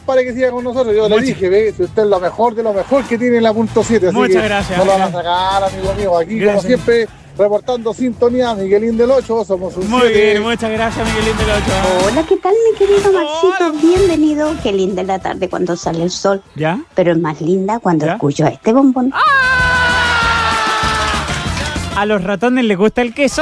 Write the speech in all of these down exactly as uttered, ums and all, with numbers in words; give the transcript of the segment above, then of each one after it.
compadre, que siga con nosotros. Yo Muchas... le dije, ve, si usted es lo mejor de lo mejor que tiene la punto siete. Así Muchas que gracias. No lo van a sacar, amigo mío. Aquí, gracias. como siempre, reportando sintonía, Miguelín del ocho. Somos un Muy siete. bien, muchas gracias, Miguelín del ocho. Hola, ¿qué tal, mi querido Maxito? Hola. Bienvenido. Qué linda es la tarde cuando sale el sol. ¿Ya? Pero es más linda cuando ¿Ya? escucho a este bombón. ¡Ah! ¿A los ratones les gusta el queso?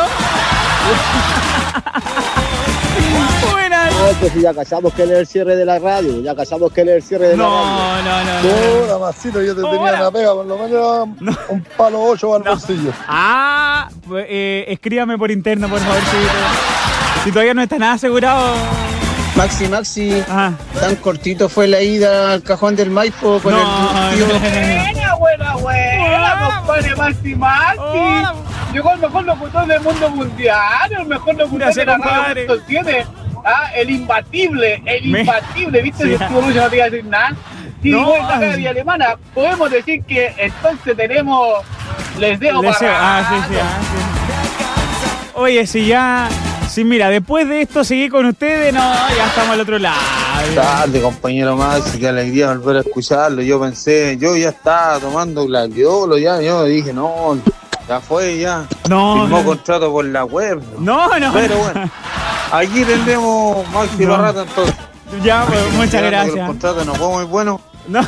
Buenas. No, pues ya cachamos que él es el cierre de la radio. Ya cachamos que él es el cierre de no, la radio. No, no, no. Hola, Maxito, yo te Hola. tenía una pega, por lo menos no. un palo ocho al no. bolsillo. Ah, pues, eh, escríbame por interno, por favor, si, si todavía no está nada asegurado. Maxi, Maxi, Ajá. tan cortito fue la ida al cajón del Maipo con no, el tío. No, no, no. Buena, buena, buena, compadre Maxi Maxi. Hola. Llegó el mejor locutor del mundo mundial, el mejor locutor Gracias, de la compadre. radio tiene. Ah, el imbatible, el Me... imbatible, ¿viste? Sí. Si estuvo mucho no te iba a decir nada. Si No. no. esta radio alemana, podemos decir que entonces tenemos les dejo Les para ah, sí, sí, ah, sí. Oye, si ya... Sí, mira, después de esto seguí con ustedes, no, ya estamos al otro lado. Tarde, compañero Maxi, qué alegría volver a escucharlo. Yo pensé, yo ya estaba tomando gladiolo, ya, yo dije, no, ya fue, ya. No. Firmó no. contrato por la web. No, no. Pero bueno, aquí tendremos Maxi No. los ratos entonces. Ya, pues, muchas gracias. El contrato no fue muy bueno. No.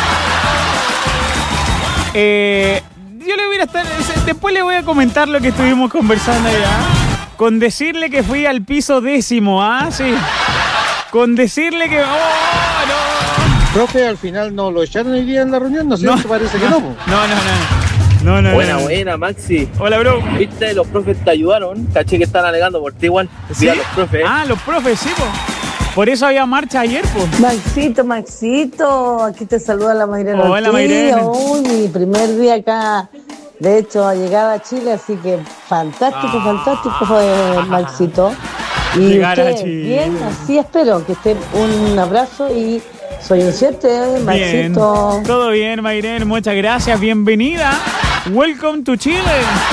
Eh, yo le voy a estar. Después le voy a comentar lo que estuvimos conversando ya. Con decirle que fui al piso décimo, ¿ah? Sí. Con decirle que. ¡Oh, no! Profe, al final no lo echaron hoy día en la reunión, no sé, No. ¿te parece que no? No, no, no. No, no, Buena, no. buena, Maxi. Hola, bro. ¿Viste? Los profes te ayudaron. Caché que están alegando por ti igual. ¿Sí? Mira los profes. Ah, los profes, sí, po. Por eso había marcha ayer, pues. Maxito, Maxito, aquí te saluda la Mayrena. Hola, Mayrena. Uy, mi primer día acá, de hecho, a llegar a Chile, así que fantástico, Ah. fantástico fue Maxito. Y Llegar a usted, Chile. bien, así espero, que estén un abrazo y soy un siete, Bien. Maxito. Todo bien, Mayren, muchas gracias, bienvenida. Welcome to Chile.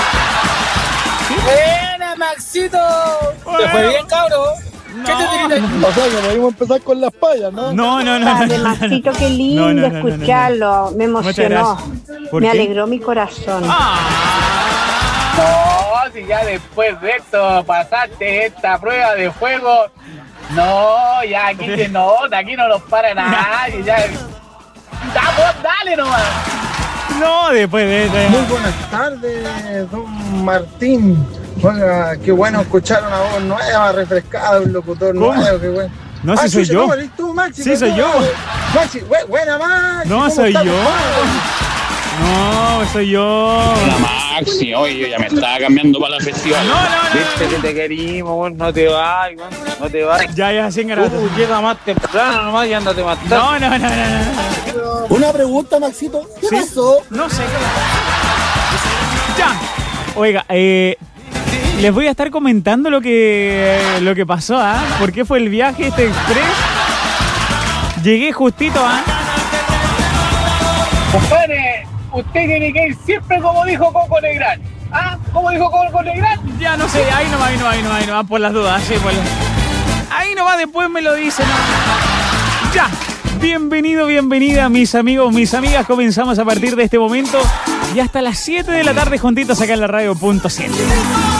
Buena, Maxito. ¿Te fue bien, cabrón? ¿Qué te tiene? O sea, que podemos empezar con las payas, ¿no? No, no, no. Padre no, Maxito, qué No, lindo no, no, no, no, escucharlo. Me Muchas emocionó. gracias. ¿Por Me qué? alegró mi corazón. Ah. No, si ya después de esto pasaste esta prueba de fuego. No, ya aquí se nota, aquí no nos para nadie. Ya. Da, vos, dale nomás. No, después de eso. Muy buenas tardes, don Martín. Oiga, qué bueno escuchar una voz nueva, refrescada, un locutor ¿Cómo? nuevo, qué bueno. No, si Ah, soy chucha, yo. ¿cómo eres tú, Maxi? Sí, soy yo. Maxi, bu- buena, Maxi. No, ¿cómo soy estás, yo. compadre? No, soy yo. La Maxi, oye, yo ya me estaba cambiando para la festival. No, no, no. Viste que te querimos, weón, no te vayas, weón, no te vayas. Ya, ya, sin ganas. Tú llega más temprano nomás y ándate más tarde. No, no, no, no, no. Una pregunta, Maxito. ¿Qué ¿Sí? pasó? No sé qué. Ya. Oiga, eh, les voy a estar comentando lo que lo que pasó, ¿ah? ¿Por qué fue el viaje este express? Llegué justito, ¿ah? Compadre, usted tiene que ir siempre como dijo Coco Legrand. ¿Ah? ¿Cómo dijo Coco Legrand? Ya no sé, ahí no va, ahí no va, ahí no va, ahí no va, por las dudas, sí, por las... Ahí no va, después me lo dicen. ¿No? Ya. Bienvenido, bienvenida, mis amigos, mis amigas. Comenzamos a partir de este momento y hasta las siete de la tarde juntitos acá en la radio punto siete.